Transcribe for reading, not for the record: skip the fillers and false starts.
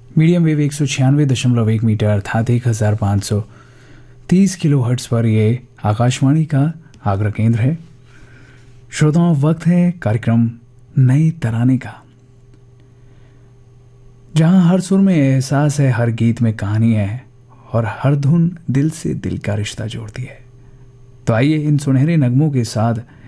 Medium wave 196.1 metre अर्थात 1530 kilo hertz पर ये आकाशवाणी का आगरा केंद्र है। श्रोताओं, वक्त है कार्यक्रम नई तराने का, जहां हर सुर में एहसास है, हर गीत में कहानी है और हर धुन दिल से दिल का रिश्ता जोड़ती है। तो आइए इन सुनहरे नगमों के साथ